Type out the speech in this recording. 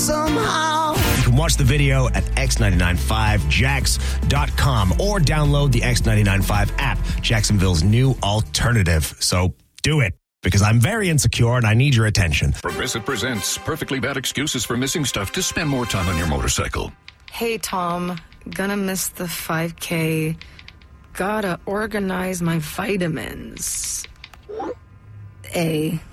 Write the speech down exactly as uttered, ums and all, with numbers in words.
somehow. You can watch the video at x nine nine five jax dot com or download the X ninety-nine point five app, Jacksonville's new alternative. So do it, because I'm very insecure and I need your attention. Progressive presents Perfectly Bad Excuses for Missing Stuff to Spend More Time on Your Motorcycle. Hey, Tom. Gonna miss the five K. Gotta organize my vitamins. A.